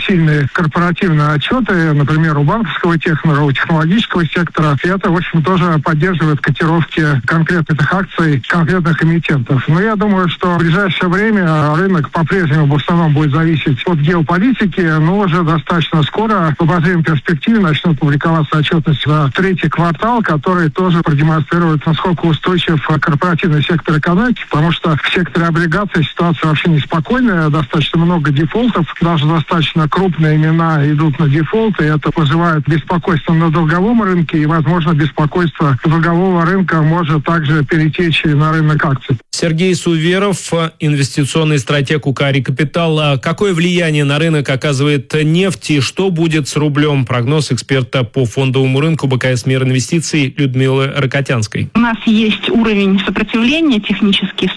сильные корпоративные отчеты, например, у банковского технора, у технологического сектора. И это, в общем, тоже поддерживает котировки конкретных акций, конкретных эмитентов. Но я думаю, что в ближайшее время рынок по-прежнему в основном будет зависеть от геополитики, но уже достаточно скоро в обозримой перспективе начнут публиковаться отчетности за третий квартал, который тоже продемонстрирует, насколько устойчив корпоративный сектор экономики, потому что в секторе облигаций ситуация вообще неспокойная, достаточно много дефолтов, даже достаточно крупные имена идут на дефолт, и это вызывает беспокойство на долговом рынке, и, возможно, беспокойство долгового рынка может также перетечь и на рынок акций. Сергей Суверов, инвестиционный стратег Укари Капитал. Какое влияние на рынок оказывает нефть и что будет с рублем? Прогноз эксперта по фондовому рынку БКС Мир Инвестиций Людмилы Рокотянской. У нас есть уровень сопротивления технический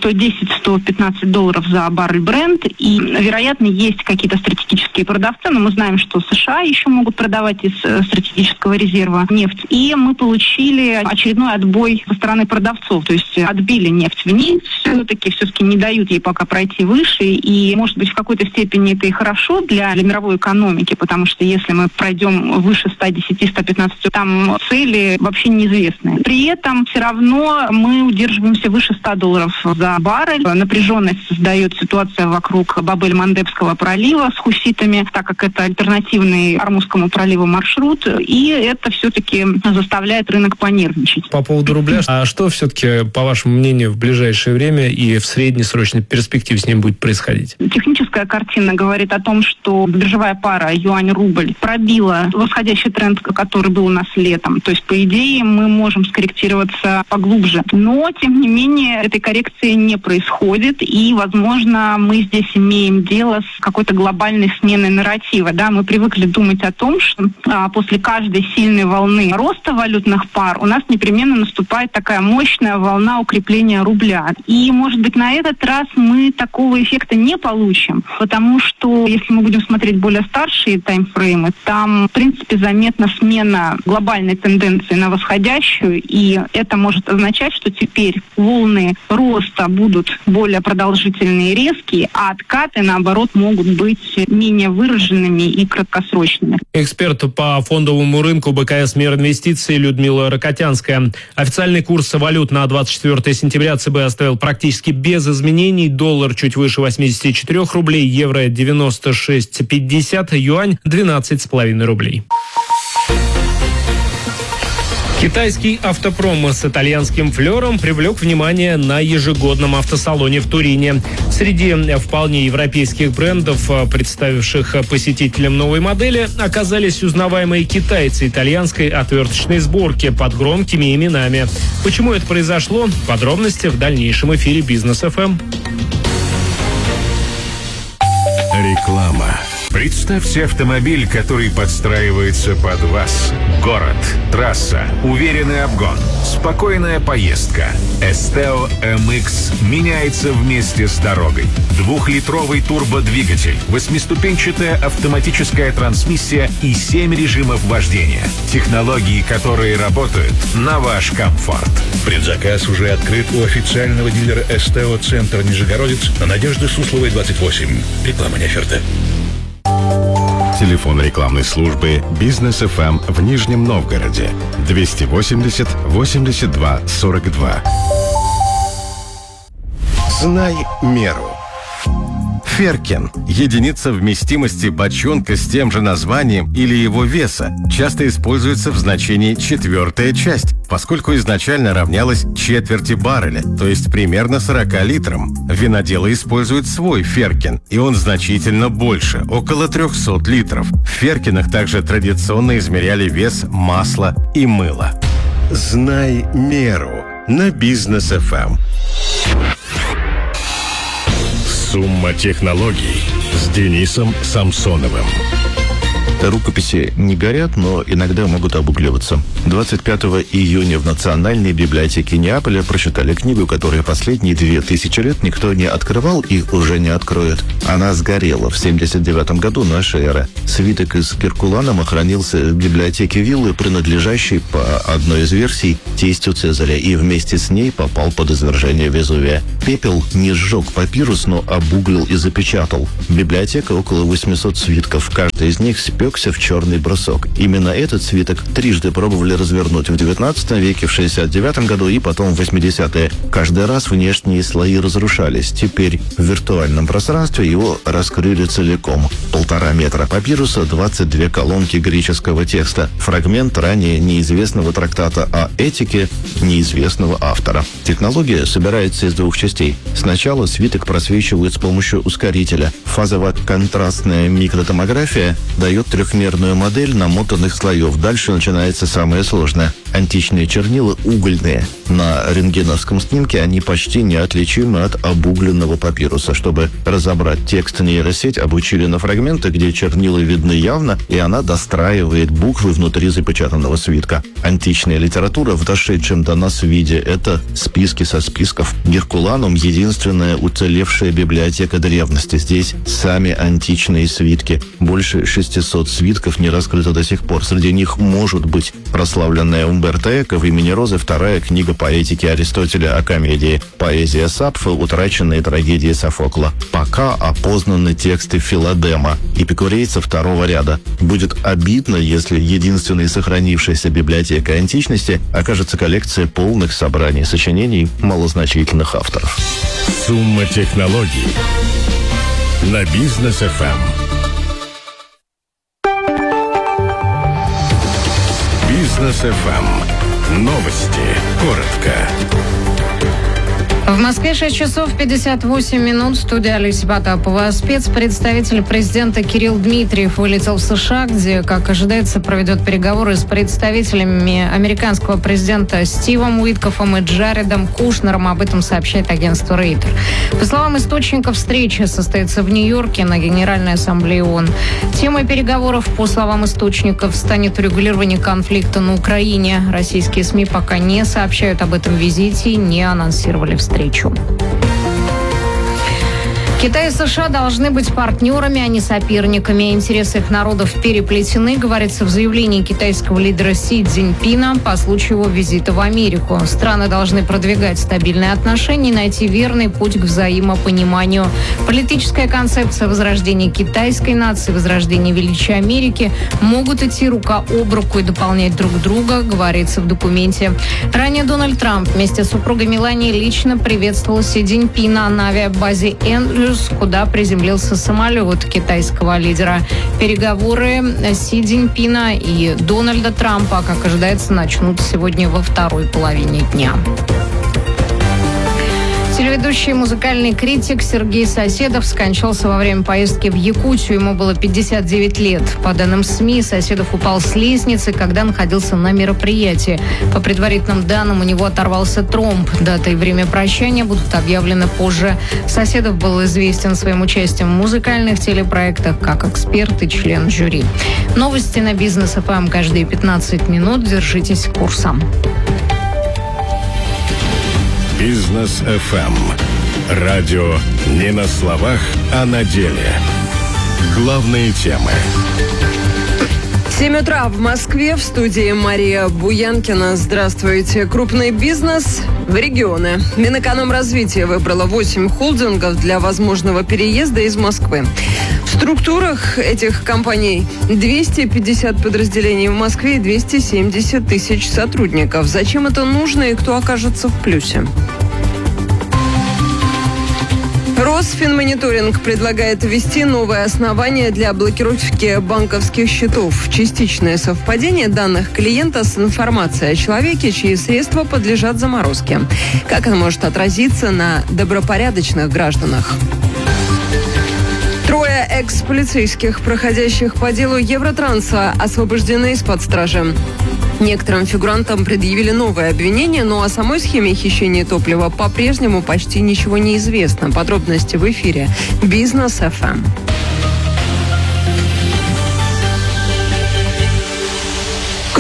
$110-115 за баррель Brent, и, вероятно, есть какие-то стратегические продавцы, но мы знаем, что США еще могут продавать из стратегического резерва нефть. И мы получили очередной отбой со стороны продавцов, то есть отбили нефть вниз, все-таки не дают ей пока пройти выше, и, может быть, в какой-то степени это и хорошо для мировой экономики, потому что если мы пройдем выше 110-115, там цели вообще неизвестны. При этом все равно мы удерживаемся выше $100 за баррель. Напряженность создает ситуация вокруг Бабель-Мандебского пролива с хуситами, так как это альтернативный Ормузскому проливу маршрут, и это все-таки заставляет рынок понервничать. По поводу рубля, а что все-таки, по вашему мнению, в ближайшее время и в среднесрочной перспективе с ним будет происходить? Техническая картина говорит о том, что биржевая пара юань-рубль пробила восходящий тренд, который был у нас летом. То есть, по идее, мы можем скорректироваться поглубже. Но, тем не менее, этой коррекции не происходит, и, возможно, мы здесь имеем дело с какой-то глобальной сменой нарратива. Да? Мы привыкли думать о том, что после каждой сильной волны роста валютных пар у нас непременно наступает такая мощная волна укрепления рубля. И, может быть, на этот раз мы такого эффекта не получим, потому что, если мы будем смотреть более старшие таймфреймы, там, в принципе, заметна смена глобальной тенденции на восходящую, и это может означать, что теперь волны роста будут более продолжительные и резкие, а откаты, наоборот, могут быть менее выраженными и краткосрочными. Эксперт по фондовому рынку БКС Мир Инвестиций Людмила Рокотянская. Официальный курс валют на 24 сентября ЦБ оставил практически без изменений. Доллар чуть выше 84 рублей, евро 96,50, юань 12,5 рублей. Китайский автопром с итальянским флером привлек внимание на ежегодном автосалоне в Турине. Среди вполне европейских брендов, представивших посетителям новой модели, оказались узнаваемые китайцы итальянской отверточной сборки под громкими именами. Почему это произошло? Подробности в дальнейшем эфире Бизнес ФМ. Реклама. Представьте автомобиль, который подстраивается под вас. Город, трасса, уверенный обгон, спокойная поездка. Esteo MX меняется вместе с дорогой. 2-литровый турбодвигатель, 8-ступенчатая автоматическая трансмиссия и 7 режимов вождения. Технологии, которые работают на ваш комфорт. Предзаказ уже открыт у официального дилера Esteo Центр Нижегородец на Надежды Сусловой, 28. Реклама не оферта. Телефон рекламной службы Бизнес ФМ в Нижнем Новгороде 280 82 42. Знай меру. Феркин – единица вместимости бочонка с тем же названием или его веса, часто используется в значении четвертая часть, поскольку изначально равнялась четверти барреля, то есть примерно 40 литрам. Виноделы используют свой феркин, и он значительно больше, около 300 литров. В феркинах также традиционно измеряли вес масла и мыла. Знай меру на Бизнес ФМ. Сумма технологий с Денисом Самсоновым. Рукописи не горят, но иногда могут обугливаться. 25 июня в Национальной библиотеке Неаполя прочитали книгу, которую последние 2000 лет никто не открывал и уже не откроет. Она сгорела в 79 году нашей эры. Свиток из Геркуланума хранился в библиотеке виллы, принадлежащей, по одной из версий, тестю Цезаря, и вместе с ней попал под извержение Везувия. Пепел не сжег папирус, но обуглил и запечатал. Библиотека около 800 свитков. Каждый из них спекся в черный брусок. Именно этот свиток трижды пробовали развернуть в 19 веке, в 69 году и потом в 80-е. Каждый раз внешние слои разрушались. Теперь в виртуальном пространстве его раскрыли целиком. 1,5 метра папируса, 22 колонки греческого текста. Фрагмент ранее неизвестного трактата о этике неизвестного автора. Технология собирается из двух частей. Сначала свиток просвечивают с помощью ускорителя. Фазово-контрастная микротомография дает трехмерную модель намотанных слоев. Дальше начинается самое сложное. Античные чернила угольные. На рентгеновском снимке они почти неотличимы от обугленного папируса. Чтобы разобрать текст, нейросеть обучили на фрагменты, где чернила видны явно, и она достраивает буквы внутри запечатанного свитка. Античная литература в дошедшем до нас виде – это списки со списков. Геркуланум – единственная уцелевшая библиотека древности. Здесь сами античные свитки. Больше 600 свитков не раскрыто до сих пор. Среди них может быть прославленная Умберто Эко в «Имени Розы», вторая книга по этике Аристотеля о комедии, поэзия Сапфо, утраченные трагедии Софокла. Пока опознаны тексты Филадема, эпикурейца второго ряда. Будет обидно, если единственной сохранившейся библиотекой античности окажется коллекция полных собраний сочинений малозначительных авторов. Сумма технологий на Бизнес ФМ. Бизнес ФМ. Новости. Коротко. В Москве 6 часов 58 минут. Студия Олеся Потапова. Спецпредставитель президента Кирилл Дмитриев вылетел в США, где, как ожидается, проведет переговоры с представителями американского президента Стивом Уиткофом и Джаредом Кушнером. Об этом сообщает агентство Рейтер. По словам источников, встреча состоится в Нью-Йорке на Генеральной Ассамблее ООН. Темой переговоров, по словам источников, станет урегулирование конфликта на Украине. Российские СМИ пока не сообщают об этом визите и не анонсировали встречу. Китай и США должны быть партнерами, а не соперниками. Интересы их народов переплетены, говорится в заявлении китайского лидера Си Цзиньпина по случаю его визита в Америку. Страны должны продвигать стабильные отношения и найти верный путь к взаимопониманию. Политическая концепция возрождения китайской нации, возрождения величия Америки могут идти рука об руку и дополнять друг друга, говорится в документе. Ранее Дональд Трамп вместе с супругой Меланией лично приветствовал Си Цзиньпина на авиабазе Эндрюс, куда приземлился самолет китайского лидера. Переговоры Си Цзиньпина и Дональда Трампа, как ожидается, начнутся сегодня во второй половине дня. Телеведущий и музыкальный критик Сергей Соседов скончался во время поездки в Якутию. Ему было 59 лет. По данным СМИ, Соседов упал с лестницы, когда находился на мероприятии. По предварительным данным, у него оторвался тромб. Дата и время прощания будут объявлены позже. Соседов был известен своим участием в музыкальных телепроектах как эксперт и член жюри. Новости на Бизнес ФМ каждые 15 минут. Держитесь курса. Бизнес ФМ. Радио не на словах, а на деле. Главные темы. 7 утра в Москве. В студии Мария Буянкина. Здравствуйте. Крупный бизнес в регионы. Минэкономразвитие выбрало 8 холдингов для возможного переезда из Москвы. В структурах этих компаний 250 подразделений в Москве и 270 тысяч сотрудников. Зачем это нужно и кто окажется в плюсе? Росфинмониторинг предлагает ввести новое основание для блокировки банковских счетов. Частичное совпадение данных клиента с информацией о человеке, чьи средства подлежат заморозке. Как это может отразиться на добропорядочных гражданах? 3 экс-полицейских, проходящих по делу Евротранса, освобождены из-под стражи. Некоторым фигурантам предъявили новые обвинения, но о самой схеме хищения топлива по-прежнему почти ничего не известно. Подробности в эфире Бизнес ФМ.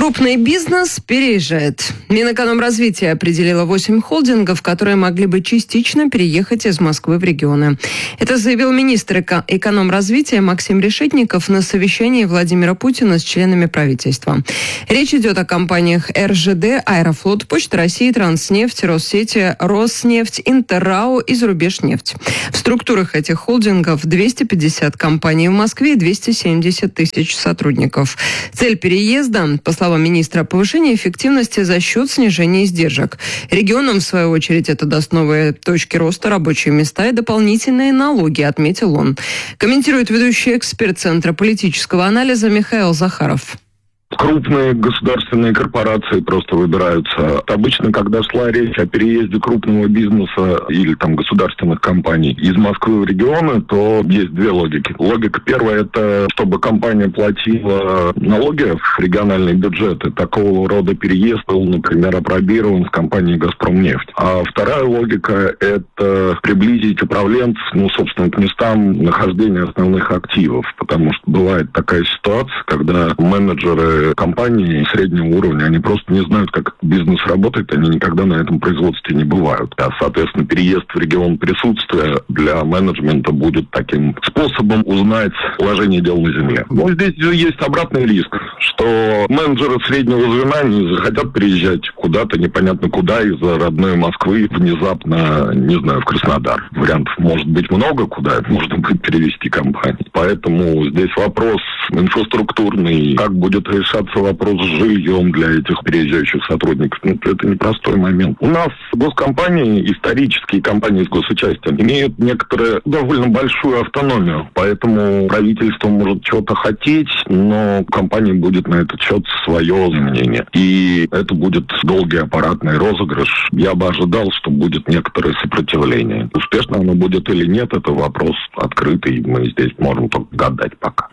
Крупный бизнес переезжает. Минэкономразвития определило 8 холдингов, которые могли бы частично переехать из Москвы в регионы. Это заявил министр экономразвития Максим Решетников на совещании Владимира Путина с членами правительства. Речь идет о компаниях РЖД, Аэрофлот, Почта России, Транснефть, Россети, Роснефть, Интеррау и Зарубежнефть. В структурах этих холдингов 250 компаний в Москве и 270 тысяч сотрудников. Цель переезда, по словам министра, повышение эффективности за счет снижения издержек. Регионам, в свою очередь, это даст новые точки роста, рабочие места и дополнительные налоги, отметил он. Комментирует ведущий эксперт Центра политического анализа Михаил Захаров. Крупные государственные корпорации просто выбираются. Обычно, когда шла речь о переезде крупного бизнеса или там государственных компаний из Москвы в регионы, то есть две логики. Логика первая – это чтобы компания платила налоги в региональные бюджеты. Такого рода переезд был, например, опробирован в компании «Газпромнефть». А вторая логика – это приблизить управленцев, собственно, к местам нахождения основных активов. Потому что бывает такая ситуация, когда менеджеры компании среднего уровня, они просто не знают, как бизнес работает, они никогда на этом производстве не бывают. А, соответственно, переезд в регион присутствия для менеджмента будет таким способом узнать положение дел на земле. Но здесь есть обратный риск, что менеджеры среднего звена не захотят переезжать куда-то, непонятно куда, из-за родной Москвы внезапно, не знаю, в Краснодар. Вариантов может быть много, куда можно будет перевести компанию. Поэтому здесь вопрос инфраструктурный, как будет решаться вопрос с жильем для этих переезжающих сотрудников. Это непростой момент. У нас госкомпании, исторические компании с госучастием, имеют некоторую довольно большую автономию. Поэтому правительство может что-то хотеть, но компания будет на этот счет свое мнение. И это будет долгий аппаратный розыгрыш. Я бы ожидал, что будет некоторое сопротивление. Успешно оно будет или нет, это вопрос открытый. Мы здесь можем только гадать пока.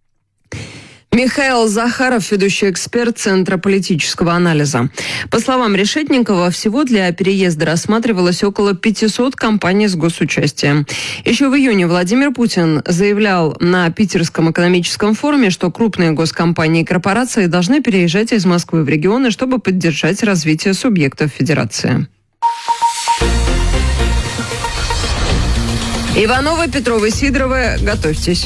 Михаил Захаров, ведущий эксперт Центра политического анализа. По словам Решетникова, всего для переезда рассматривалось около 500 компаний с госучастием. Еще в июне Владимир Путин заявлял на Питерском экономическом форуме, что крупные госкомпании и корпорации должны переезжать из Москвы в регионы, чтобы поддержать развитие субъектов федерации. Ивановы, Петровы, Сидоровы, готовьтесь.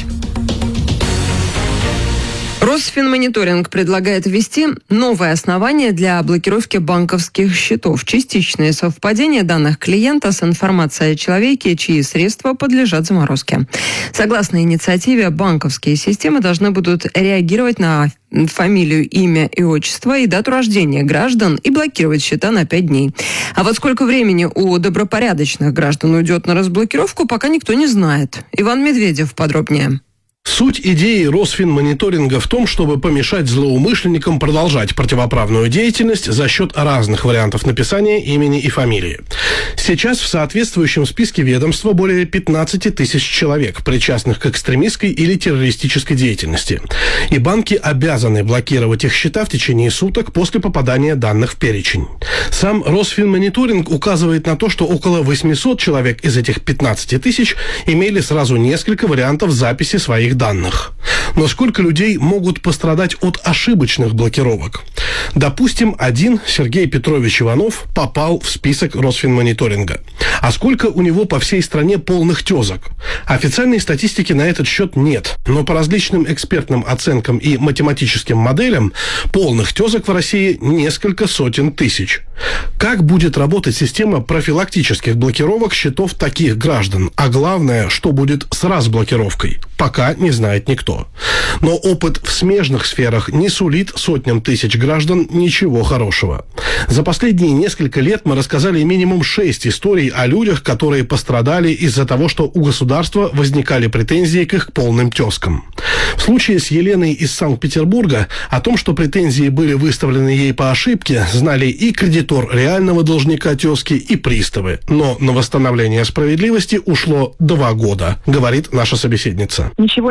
Росфинмониторинг предлагает ввести новое основание для блокировки банковских счетов. Частичное совпадение данных клиента с информацией о человеке, чьи средства подлежат заморозке. Согласно инициативе, банковские системы должны будут реагировать на фамилию, имя и отчество и дату рождения граждан и блокировать счета на 5 дней. А вот сколько времени у добропорядочных граждан уйдет на разблокировку, пока никто не знает. Иван Медведев подробнее. Суть идеи Росфинмониторинга в том, чтобы помешать злоумышленникам продолжать противоправную деятельность за счет разных вариантов написания имени и фамилии. Сейчас в соответствующем списке ведомства более 15 тысяч человек, причастных к экстремистской или террористической деятельности. И банки обязаны блокировать их счета в течение суток после попадания данных в перечень. Сам Росфинмониторинг указывает на то, что около 800 человек из этих 15 тысяч имели сразу несколько вариантов записи своих данных. Но сколько людей могут пострадать от ошибочных блокировок? Допустим, один Сергей Петрович Иванов попал в список Росфинмониторинга. А сколько у него по всей стране полных тезок? Официальной статистики на этот счет нет. Но по различным экспертным оценкам и математическим моделям полных тезок в России несколько сотен тысяч. Как будет работать система профилактических блокировок счетов таких граждан? А главное, что будет с разблокировкой? Пока не знает никто. Но опыт в смежных сферах не сулит сотням тысяч граждан ничего хорошего. За последние несколько лет мы рассказали минимум 6 историй о людях, которые пострадали из-за того, что у государства возникали претензии к их полным тезкам. В случае с Еленой из Санкт-Петербурга о том, что претензии были выставлены ей по ошибке, знали и кредитор реального должника тезки, и приставы. Но на восстановление справедливости ушло 2 года, говорит наша собеседница. Ничего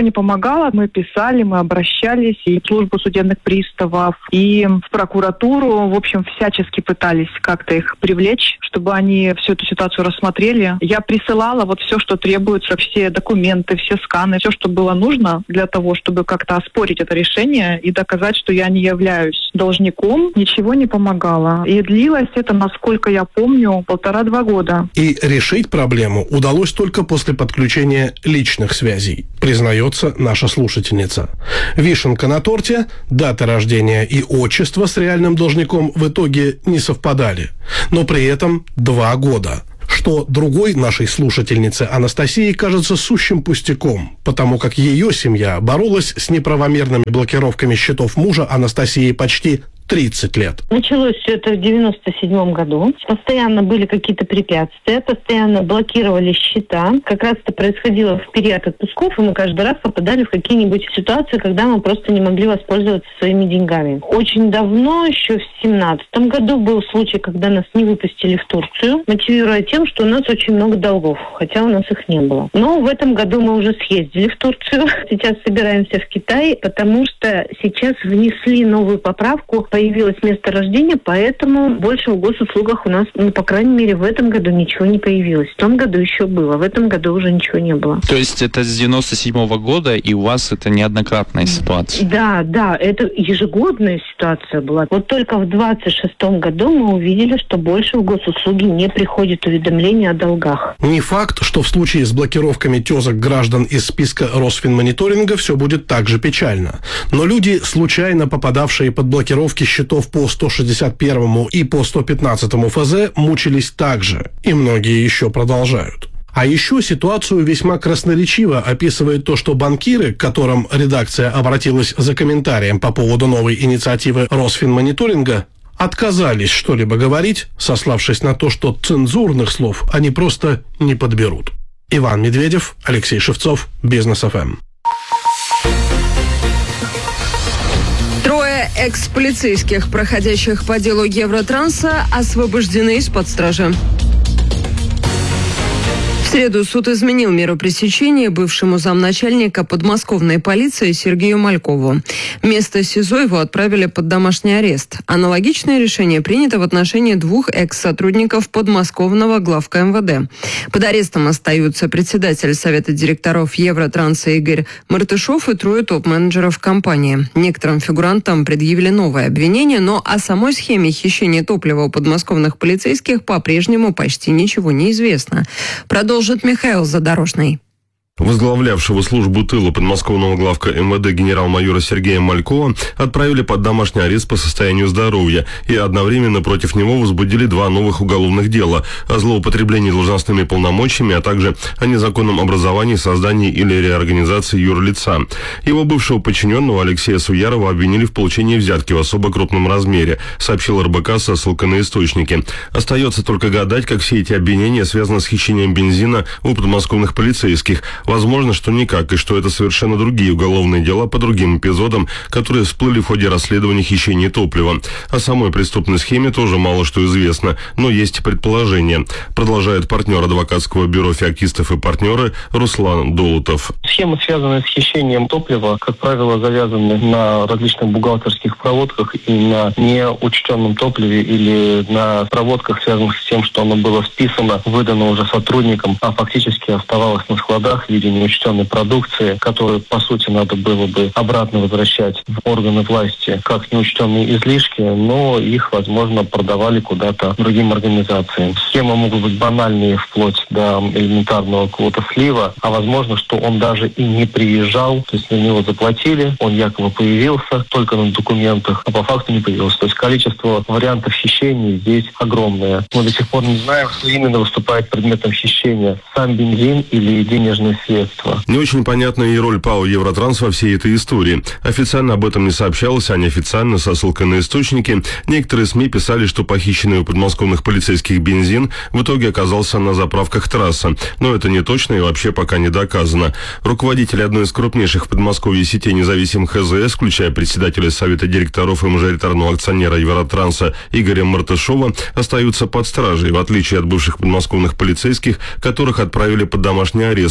не помогало. Мы писали, мы обращались и в службу судебных приставов, и в прокуратуру. В общем, всячески пытались как-то их привлечь, чтобы они всю эту ситуацию рассмотрели. Я присылала вот все, что требуется, все документы, все сканы, все, что было нужно для того, чтобы как-то оспорить это решение и доказать, что я не являюсь должником. Ничего не помогало. И длилось это, насколько я помню, 1,5-2 года. И решить проблему удалось только после подключения личных связей, признается наша слушательница. Вишенка на торте, дата рождения и отчество с реальным должником в итоге не совпадали. Но при этом 2 года. Что другой нашей слушательнице Анастасии кажется сущим пустяком, потому как ее семья боролась с неправомерными блокировками счетов мужа Анастасии почти 30 лет. Началось все это в 97 году. Постоянно были какие-то препятствия, постоянно блокировали счета. Как раз это происходило в период отпусков, и мы каждый раз попадали в какие-нибудь ситуации, когда мы просто не могли воспользоваться своими деньгами. Очень давно, еще в 2017 году, был случай, когда нас не выпустили в Турцию, мотивируя тем, что у нас очень много долгов, хотя у нас их не было. Но в этом году мы уже съездили в Турцию. Сейчас собираемся в Китай, потому что сейчас внесли новую поправку. Появилось место рождения, поэтому больше в госуслугах у нас, по крайней мере, в этом году ничего не появилось. В том году еще было, в этом году уже ничего не было. То есть это с 97 года, и у вас это неоднократная ситуация? Да, это ежегодная ситуация была. Вот только в 26 году мы увидели, что больше в госуслуги не приходит уведомления о долгах. Не факт, что в случае с блокировками тезок граждан из списка Росфинмониторинга все будет так же печально. Но люди, случайно попадавшие под блокировки счетов по 161 и по 115 ФЗ, мучились так же. И многие еще продолжают. А еще ситуацию весьма красноречиво описывает то, что банкиры, к которым редакция обратилась за комментарием по поводу новой инициативы Росфинмониторинга, отказались что-либо говорить, сославшись на то, что цензурных слов они просто не подберут. Иван Медведев, Алексей Шевцов, Бизнес ФМ. Трое экс-полицейских, проходящих по делу Евротранса, освобождены из-под стражи. В среду суд изменил меру пресечения бывшему замначальника подмосковной полиции Сергею Малькову. Вместо СИЗО его отправили под домашний арест. Аналогичное решение принято в отношении 2 экс-сотрудников подмосковного главка МВД. Под арестом остаются председатель Совета директоров Евротранса Игорь Мартышов и 3 топ-менеджеров компании. Некоторым фигурантам предъявили новое обвинение, но о самой схеме хищения топлива у подмосковных полицейских по-прежнему почти ничего не известно. Продолжит Михаил Задорожный. Возглавлявшего службу тыла подмосковного главка МВД генерал-майора Сергея Малькова отправили под домашний арест по состоянию здоровья, и одновременно против него возбудили 2 новых уголовных дела о злоупотреблении должностными полномочиями, а также о незаконном образовании, создании или реорганизации юрлица. Его бывшего подчиненного Алексея Суярова обвинили в получении взятки в особо крупном размере, сообщил РБК со ссылкой на источники. Остается только гадать, как все эти обвинения связаны с хищением бензина у подмосковных полицейских. Возможно, что никак, и что это совершенно другие уголовные дела по другим эпизодам, которые всплыли в ходе расследования хищения топлива. О самой преступной схеме тоже мало что известно, но есть предположения. Продолжает партнер адвокатского бюро «Феоктистов и партнеры» Руслан Долутов. Схемы, связанные с хищением топлива, как правило, завязаны на различных бухгалтерских проводках и на неучтенном топливе или на проводках, связанных с тем, что оно было списано, выдано уже сотрудникам, а фактически оставалось на складах в виде неучтенной продукции, которую, по сути, надо было бы обратно возвращать в органы власти как неучтенные излишки, но их, возможно, продавали куда-то другим организациям. Схемы могут быть банальные, вплоть до элементарного какого-то слива, а возможно, что он даже и не приезжал, то есть на него заплатили, он якобы появился только на документах, а по факту не появился. То есть количество вариантов хищения здесь огромное. Мы до сих пор не знаем, что именно выступает предметом хищения. Сам бензин или денежные средства. Не очень понятна и роль ПАО «Евротранс» во всей этой истории. Официально об этом не сообщалось, а неофициально, со ссылкой на источники, некоторые СМИ писали, что похищенный у подмосковных полицейских бензин в итоге оказался на заправках «Трасса». Но это не точно и вообще пока не доказано. Руководители одной из крупнейших в Подмосковье сетей независимых ХЗС, включая председателя Совета директоров и мажоритарного акционера «Евротранса» Игоря Мартышова, остаются под стражей, в отличие от бывших подмосковных полицейских, которых отправили под домашний арест, несмотря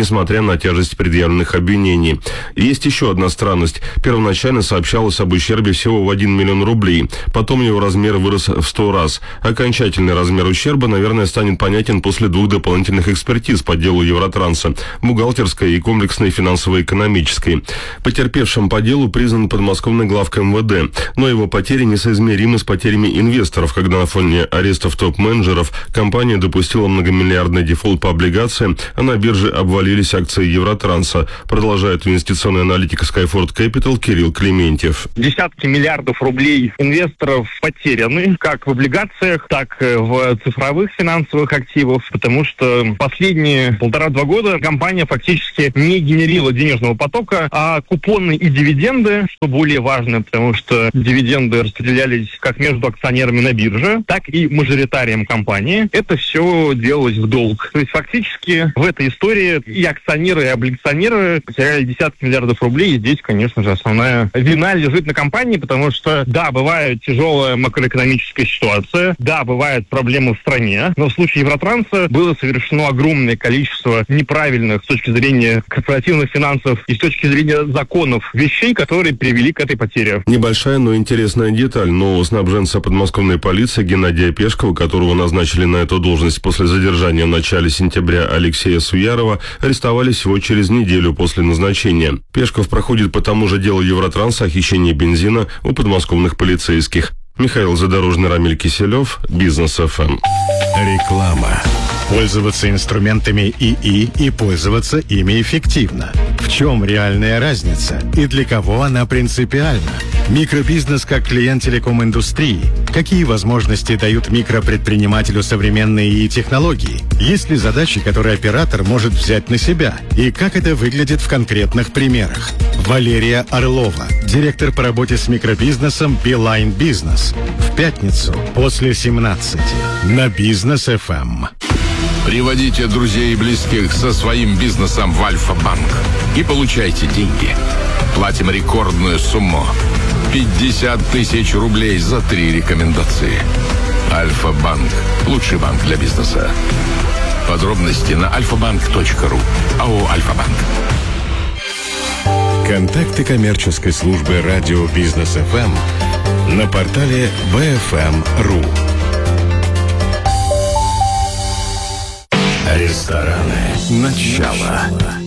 несмотря на тяжесть предъявленных обвинений. Есть еще одна странность. Первоначально сообщалось об ущербе всего в 1 миллион рублей. Потом его размер вырос в 100 раз. Окончательный размер ущерба, наверное, станет понятен после 2 дополнительных экспертиз по делу Евротранса – бухгалтерской и комплексной финансово-экономической. Потерпевшим по делу признан подмосковный главка МВД, но его потери несоизмеримы с потерями инвесторов, когда на фоне арестов топ-менеджеров компания допустила многомиллиардный дефолт по облигациям, а на бирже обвалились акции Евротранса, продолжает инвестиционный аналитик Skyford Capital Кирилл Клементьев. Десятки миллиардов рублей инвесторов потеряны как в облигациях, так и в цифровых финансовых активах, потому что последние 1,5-2 года компания фактически не генерила денежного потока, а купоны и дивиденды, что более важно, потому что дивиденды распределялись как между акционерами на бирже, так и мажоритарием компании. Это все делалось в долг. То есть фактически в этой истории и акционеры, и облигационеры потеряли десятки миллиардов рублей. И здесь, конечно же, основная вина лежит на компании, потому что, да, бывает тяжелая макроэкономическая ситуация, да, бывают проблемы в стране, но в случае Евротранса было совершено огромное количество неправильных с точки зрения корпоративных финансов и с точки зрения законов вещей, которые привели к этой потере. Небольшая, но интересная деталь. Нового снабженца подмосковной полиции Геннадия Пешкова, которого назначили на эту должность после задержания в начале сентября Алексея Суярова, арестовали всего через неделю после назначения. Пешков проходит по тому же делу Евротранса о хищении бензина у подмосковных полицейских. Михаил Задорожный, Рамиль Киселев, Бизнес ФМ. Реклама. Пользоваться инструментами ИИ и пользоваться ими эффективно. В чем реальная разница и для кого она принципиальна? Микробизнес как клиент телеком-индустрии. Какие возможности дают микропредпринимателю современные ИИ-технологии? Есть ли задачи, которые оператор может взять на себя? И как это выглядит в конкретных примерах? Валерия Орлова, директор по работе с микробизнесом Beeline Business. В пятницу после 17 на Бизнес ФМ. Приводите друзей и близких со своим бизнесом в Альфа-банк и получайте деньги. Платим рекордную сумму. 50 тысяч рублей за 3 рекомендации. Альфа-банк. Лучший банк для бизнеса. Подробности на alfabank.ru. АО «Альфа-банк». Контакты коммерческой службы радио Бизнес ФМ на портале bfm.ru. Рестораны. Начало.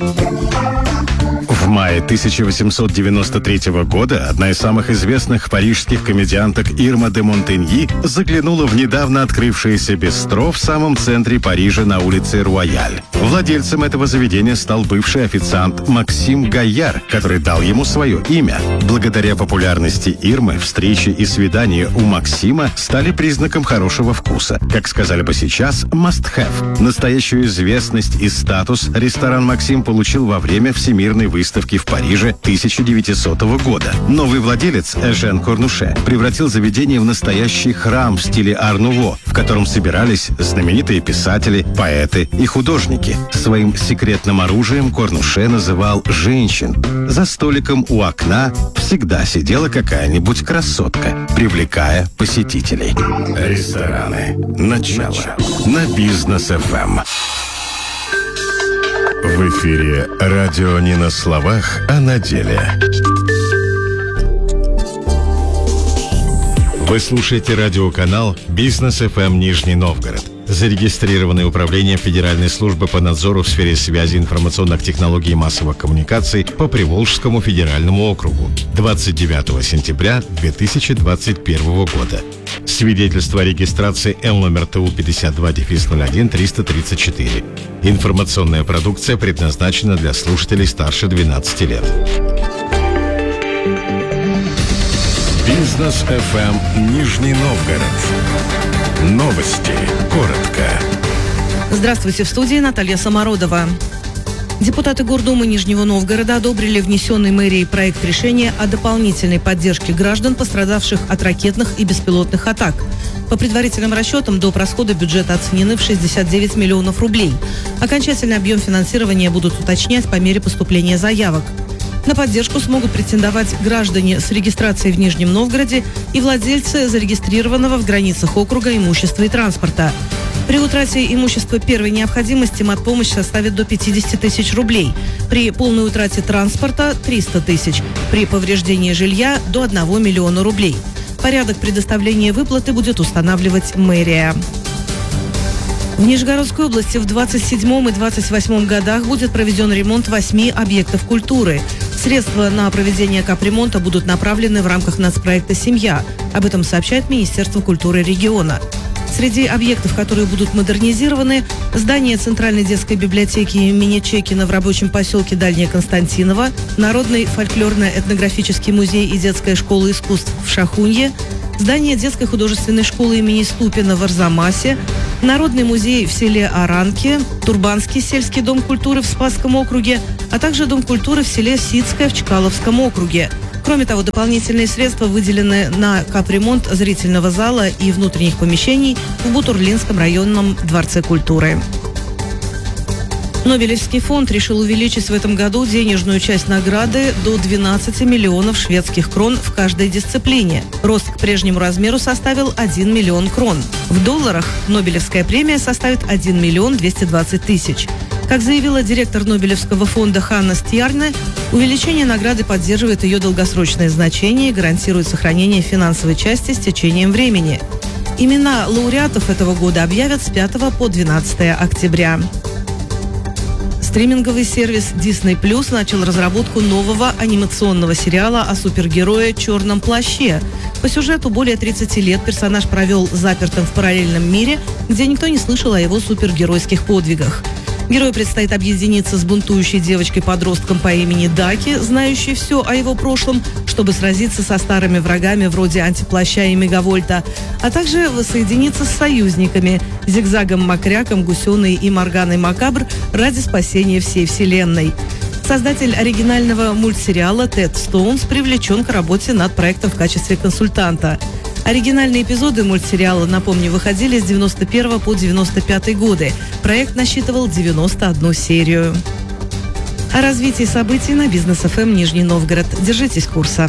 В мае 1893 года одна из самых известных парижских комедианток Ирма де Монтеньи заглянула в недавно открывшееся бистро в самом центре Парижа на улице Руаяль. Владельцем этого заведения стал бывший официант Максим Гайяр, который дал ему свое имя. Благодаря популярности Ирмы, встречи и свидания у Максима стали признаком хорошего вкуса. Как сказали бы сейчас, must have. Настоящую известность и статус ресторан «Максим» получил во время Всемирной выставки в Париже 1900 года. Новый владелец, Эжен Корнуше, превратил заведение в настоящий храм в стиле ар-нуво, в котором собирались знаменитые писатели, поэты и художники. Своим секретным оружием Корнуше называл женщин. За столиком у окна всегда сидела какая-нибудь красотка, привлекая посетителей. Рестораны. Начало. На Бизнес ФМ. В эфире радио не на словах, а на деле. Вы слушаете радиоканал Бизнес ФМ Нижний Новгород, зарегистрированное управление Федеральной службы по надзору в сфере связи, информационных технологий и массовых коммуникаций по Приволжскому федеральному округу 29 сентября 2021 года. Свидетельство о регистрации Л номер ТУ 52-01-334. Информационная продукция предназначена для слушателей старше 12 лет. Бизнес ФМ Нижний Новгород. Новости. Коротко. Здравствуйте, в студии Наталья Самородова. Депутаты Гордумы Нижнего Новгорода одобрили внесенный мэрией проект решения о дополнительной поддержке граждан, пострадавших от ракетных и беспилотных атак. По предварительным расчетам, доп. Расходы бюджета оценены в 69 миллионов рублей. Окончательный объем финансирования будут уточнять по мере поступления заявок. На поддержку смогут претендовать граждане с регистрацией в Нижнем Новгороде и владельцы зарегистрированного в границах округа имущества и транспорта. При утрате имущества первой необходимости матпомощь составит до 50 тысяч рублей. При полной утрате транспорта – 300 тысяч. При повреждении жилья – до 1 миллиона рублей. Порядок предоставления выплаты будет устанавливать мэрия. В Нижегородской области в 27 и 28 годах будет проведен ремонт 8 объектов культуры. Средства на проведение капремонта будут направлены в рамках нацпроекта «Семья». Об этом сообщает Министерство культуры региона. Среди объектов, которые будут модернизированы, здание Центральной детской библиотеки имени Чекина в рабочем поселке Дальнее Константиново, Народный фольклорно-этнографический музей и детская школа искусств в Шахунье, здание детской художественной школы имени Ступина в Арзамасе, Народный музей в селе Аранки, Турбанский сельский дом культуры в Спасском округе, а также Дом культуры в селе Сицкое в Чкаловском округе. Кроме того, дополнительные средства выделены на капремонт зрительного зала и внутренних помещений в Бутурлинском районном дворце культуры. Нобелевский фонд решил увеличить в этом году денежную часть награды до 12 миллионов шведских крон в каждой дисциплине. Рост к прежнему размеру составил 1 миллион крон. В долларах Нобелевская премия составит 1 миллион 220 тысяч. Как заявила директор Нобелевского фонда Ханна Стьярне, увеличение награды поддерживает ее долгосрочное значение и гарантирует сохранение финансовой части с течением времени. Имена лауреатов этого года объявят с 5 по 12 октября. Стриминговый сервис Disney Plus начал разработку нового анимационного сериала о супергерое «Черном плаще». По сюжету более 30 лет персонаж провел запертым в параллельном мире, где никто не слышал о его супергеройских подвигах. Герою предстоит объединиться с бунтующей девочкой-подростком по имени Даки, знающей все о его прошлом, чтобы сразиться со старыми врагами вроде Антиплаща и Мегавольта, а также воссоединиться с союзниками – Зигзагом Макряком, Гусеной и Морганой Макабр ради спасения всей вселенной. Создатель оригинального мультсериала Тед Стоунс привлечен к работе над проектом в качестве консультанта. Оригинальные эпизоды мультсериала, напомню, выходили с 91 по 95 годы. Проект насчитывал 91 серию. О развитии событий на Бизнес ФМ Нижний Новгород. Держитесь курса.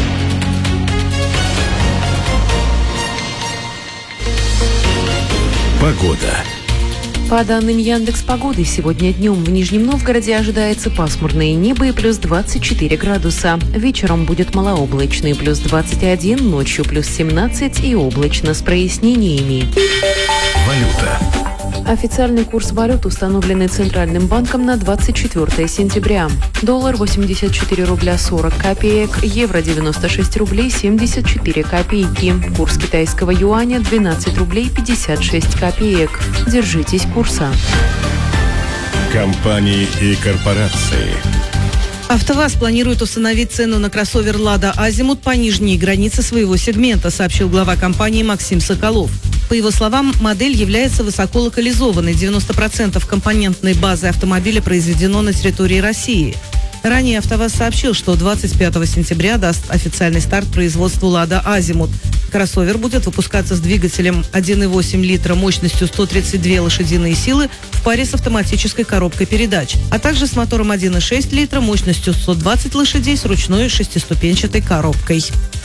Погода. По данным Яндекс.Погоды, сегодня днем в Нижнем Новгороде ожидается пасмурное небо и плюс 24 градуса. Вечером будет малооблачно и плюс 21, ночью плюс 17 и облачно с прояснениями. Валюта. Официальный курс валют, установленный Центральным банком на 24 сентября. Доллар 84 рубля 40 копеек, евро 96 рублей 74 копейки. Курс китайского юаня 12 рублей 56 копеек. Держитесь курса. Компании и корпорации. АвтоВАЗ планирует установить цену на кроссовер «Лада Азимут» по нижней границе своего сегмента, сообщил глава компании Максим Соколов. По его словам, модель является высоколокализованной. 90% компонентной базы автомобиля произведено на территории России. Ранее АвтоВАЗ сообщил, что 25 сентября даст официальный старт производству «Лада Азимут». Кроссовер будет выпускаться с двигателем 1,8 литра мощностью 132 лошадиные силы в паре с автоматической коробкой передач, а также с мотором 1,6 литра мощностью 120 лошадей с ручной шестиступенчатой коробкой.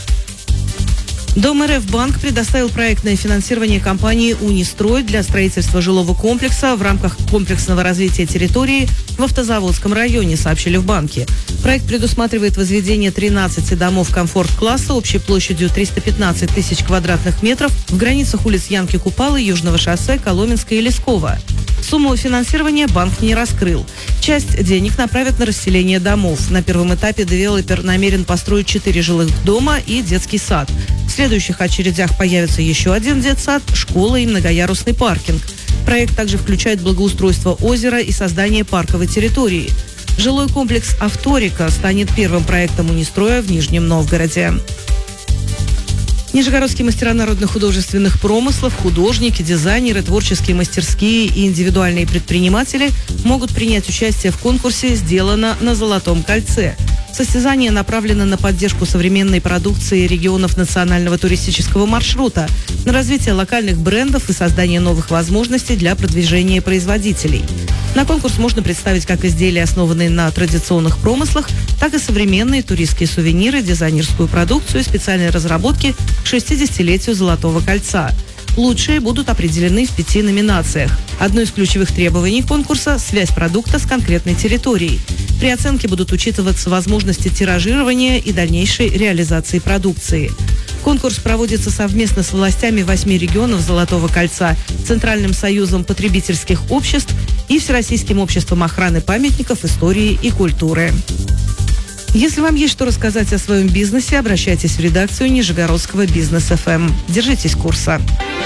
Дом РФ Банк предоставил проектное финансирование компании «Унистрой» для строительства жилого комплекса в рамках комплексного развития территории в Автозаводском районе, сообщили в банке. Проект предусматривает возведение 13 домов комфорт-класса общей площадью 315 тысяч квадратных метров в границах улиц Янки-Купалы, Южного шоссе, Коломенска и Лескова. Сумму финансирования банк не раскрыл. Часть денег направят на расселение домов. На первом этапе девелопер намерен построить 4 жилых дома и детский сад. В следующих очередях появится еще один детсад, школа и многоярусный паркинг. Проект также включает благоустройство озера и создание парковой территории. Жилой комплекс «Авторика» станет первым проектом «Унистроя» в Нижнем Новгороде. Нижегородские мастера народных художественных промыслов, художники, дизайнеры, творческие мастерские и индивидуальные предприниматели могут принять участие в конкурсе «Сделано на Золотом кольце». Состязание направлено на поддержку современной продукции регионов национального туристического маршрута, на развитие локальных брендов и создание новых возможностей для продвижения производителей. На конкурс можно представить как изделия, основанные на традиционных промыслах, так и современные туристские сувениры, дизайнерскую продукцию и специальные разработки к 60-летию Золотого кольца. Лучшие будут определены в 5 номинациях. Одно из ключевых требований конкурса – связь продукта с конкретной территорией. При оценке будут учитываться возможности тиражирования и дальнейшей реализации продукции. Конкурс проводится совместно с властями 8 регионов Золотого кольца, Центральным союзом потребительских обществ и Всероссийским обществом охраны памятников истории и культуры. Если вам есть что рассказать о своем бизнесе, обращайтесь в редакцию Нижегородского Бизнес ФМ. Держитесь курса.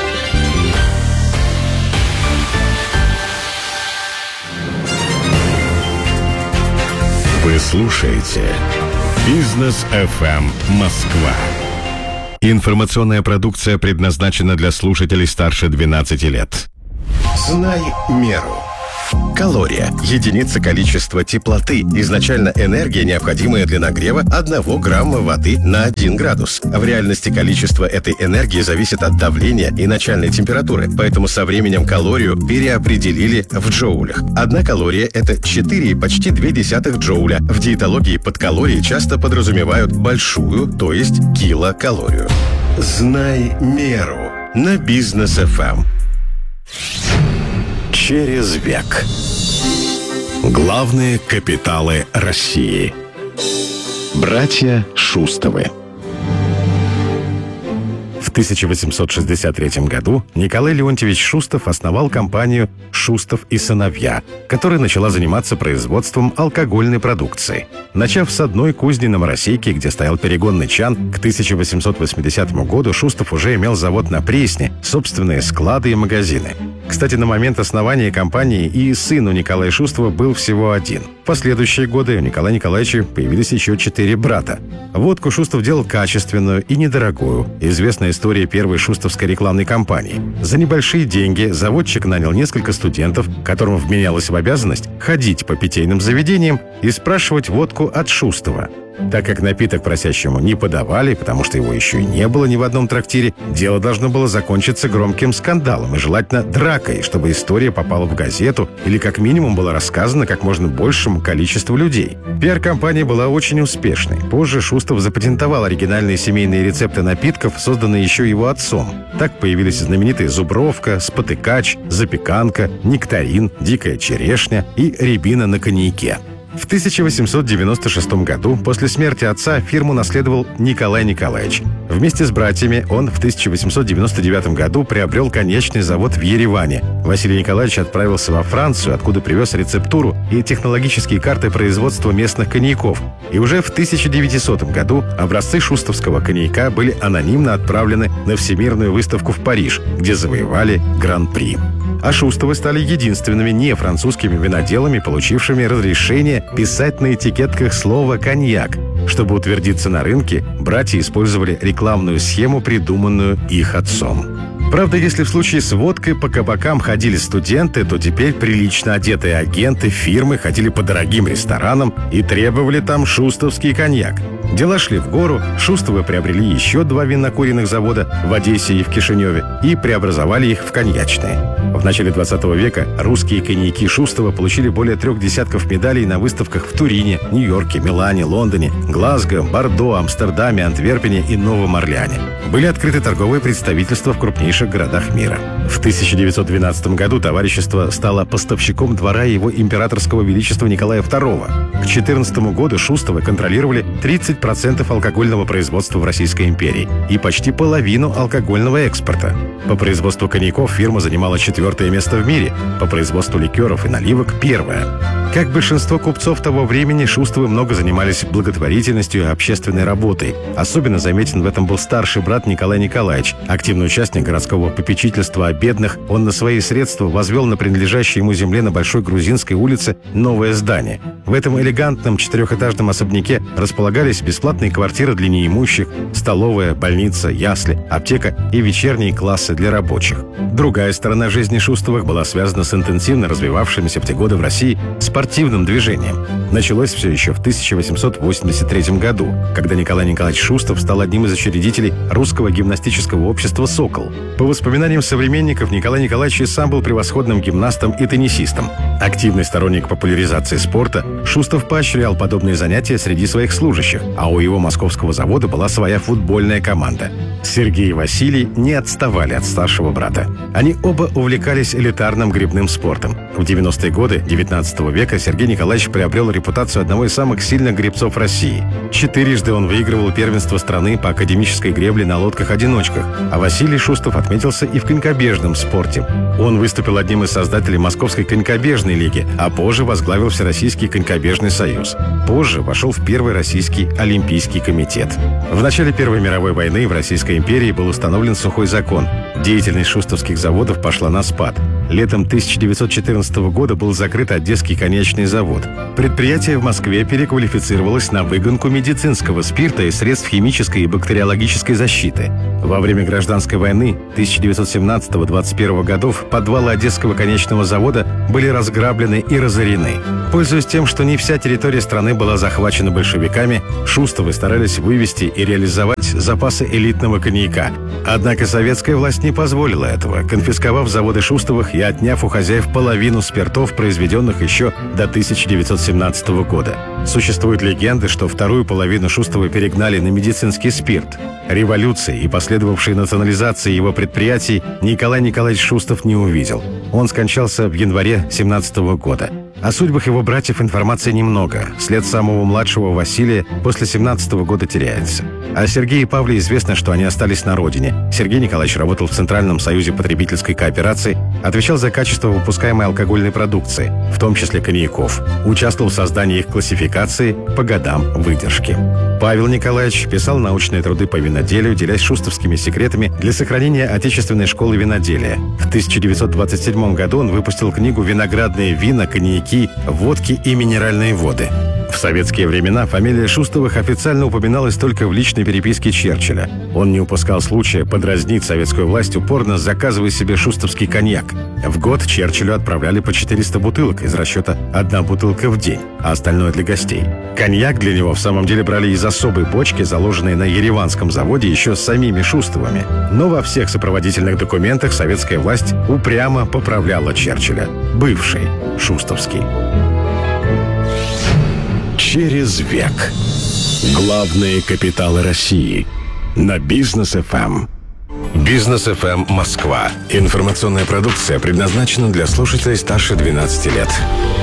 Вы слушаете Бизнес ФМ Москва. Информационная продукция предназначена для слушателей старше 12 лет. Знай меру. Калория – единица количества теплоты. Изначально энергия, необходимая для нагрева 1 грамма воды на 1 градус. В реальности количество этой энергии зависит от давления и начальной температуры, поэтому со временем калорию переопределили в джоулях. 1 калория – это 4, почти 0,2 джоуля. В диетологии под калорией часто подразумевают большую, то есть килокалорию. Знай меру на Бизнес ФМ. Через век. Главные капиталы России. Братья Шустовы. В 1863 году Николай Леонтьевич Шустов основал компанию «Шустов и сыновья», которая начала заниматься производством алкогольной продукции. Начав с одной кузни на Моросейке, где стоял перегонный чан, к 1880 году Шустов уже имел завод на Пресне, собственные склады и магазины. Кстати, на момент основания компании и сын у Николая Шустова был всего один. В последующие годы у Николая Николаевича появились еще 4 брата. Водку Шустов делал качественную и недорогую. Известная история первой шустовской рекламной кампании. За небольшие деньги заводчик нанял несколько студентов, которым вменялось в обязанность ходить по питейным заведениям и спрашивать водку от Шустова. Так как напиток просящему не подавали, потому что его еще и не было ни в одном трактире, дело должно было закончиться громким скандалом и желательно дракой, чтобы история попала в газету или как минимум была рассказана как можно большему количеству людей. Пиар-компания была очень успешной. Позже Шустов запатентовал оригинальные семейные рецепты напитков, созданные еще его отцом. Так появились знаменитые зубровка, спотыкач, запеканка, нектарин, дикая черешня и рябина на коньяке. В 1896 году, после смерти отца, фирму наследовал Николай Николаевич. Вместе с братьями он в 1899 году приобрел коньячный завод в Ереване. Василий Николаевич отправился во Францию, откуда привез рецептуру и технологические карты производства местных коньяков. И уже в 1900 году образцы шустовского коньяка были анонимно отправлены на Всемирную выставку в Париж, где завоевали Гран-при. А Шустовы стали единственными нефранцузскими виноделами, получившими разрешение писать на этикетках слово «коньяк». Чтобы утвердиться на рынке, братья использовали рекламную схему, придуманную их отцом. Правда, если в случае с водкой по кабакам ходили студенты, то теперь прилично одетые агенты фирмы ходили по дорогим ресторанам и требовали там шустовский коньяк. Дела шли в гору, Шустовы приобрели еще 2 винокуренных завода в Одессе и в Кишиневе и преобразовали их в коньячные. В начале 20 века русские коньяки Шустова получили более 3 десятков медалей на выставках в Турине, Нью-Йорке, Милане, Лондоне, Глазго, Бордо, Амстердаме, Антверпене и Новом Орлеане. Были открыты торговые представительства в крупнейших городах мира. В 1912 году товарищество стало поставщиком двора его императорского величества Николая II. К 2014 году Шустовы контролировали 30% алкогольного производства в Российской империи и почти половину алкогольного экспорта. По производству коньяков фирма занимала 4-е место в мире, по производству ликеров и наливок – 1-е. Как большинство купцов того времени, Шустовы много занимались благотворительностью и общественной работой. Особенно заметен в этом был старший брат Николай Николаевич. Активный участник городского попечительства о бедных, он на свои средства возвел на принадлежащей ему земле на Большой Грузинской улице новое здание. В этом элегантном 4-этажном особняке располагались бесплатные квартиры для неимущих, столовая, больница, ясли, аптека и вечерние классы для рабочих. Другая сторона жизни Шустовых была связана с интенсивно развивавшимися в те годы в России спортивным движением. Началось все еще в 1883 году, когда Николай Николаевич Шустов стал одним из учредителей Русского гимнастического общества «Сокол». По воспоминаниям современников, Николай Николаевич и сам был превосходным гимнастом и теннисистом. Активный сторонник популяризации спорта, Шустов поощрял подобные занятия среди своих служащих, а у его московского завода была своя футбольная команда. Сергей и Василий не отставали от старшего брата. Они оба увлекались элитарным гребным спортом. В 90-е годы 19 века Сергей Николаевич приобрел репутацию одного из самых сильных гребцов России. 4-жды он выигрывал первенство страны по академической гребле на лодках-одиночках, а Василий Шустов отметился и в конькобежном спорте. Он выступил одним из создателей Московской конькобежной лиги, а позже возглавил Всероссийский конькобежный союз. Позже вошел в Первый Российский Олимпийский комитет. В начале Первой мировой войны в Российской империи был установлен сухой закон. Деятельность шустовских заводов пошла на спад. Летом 1914 года был закрыт Одесский конечный завод. Предприятие в Москве переквалифицировалось на выгонку медицинского спирта и средств химической и бактериологической защиты. Во время гражданской войны 1917-21 годов подвалы Одесского конечного завода были разграблены и разорены. Пользуясь тем, что не вся территория страны была захвачена большевиками, Шустовы старались вывести и реализовать запасы элитного коньяка. Однако советская власть не позволила этого, конфисковав заводы Шустовых и отняв у хозяев половину спиртов, произведенных еще до 1917 года. Существуют легенды, что вторую половину Шустовы перегнали на медицинский спирт. Революции и последовавшей национализации его предприятий Николай Николаевич Шустов не увидел. Он скончался в январе 1917 года. О судьбах его братьев информации немного. След самого младшего Василия после 1917 года теряется. О Сергее и Павле известно, что они остались на родине. Сергей Николаевич работал в Центральном союзе потребительской кооперации, отвечал за качество выпускаемой алкогольной продукции, в том числе коньяков. Участвовал в создании их классификации по годам выдержки. Павел Николаевич писал научные труды по виноделию, делясь шустовскими секретами для сохранения отечественной школы виноделия. В 1927 году он выпустил книгу «Виноградные вина, коньяки, водки и минеральные воды». В советские времена фамилия Шустовых официально упоминалась только в личной переписке Черчилля. Он не упускал случая подразнить советскую власть, упорно заказывая себе шустовский коньяк. В год Черчиллю отправляли по 400 бутылок из расчета 1 бутылка в день, а остальное для гостей. Коньяк для него в самом деле брали из особой бочки, заложенной на ереванском заводе еще с самими Шустовыми. Но во всех сопроводительных документах советская власть упрямо поправляла Черчилля. Бывший Шустовский. Через век. Главные капиталы России. На Бизнес FM. Бизнес FM Москва. Информационная продукция предназначена для слушателей старше 12 лет.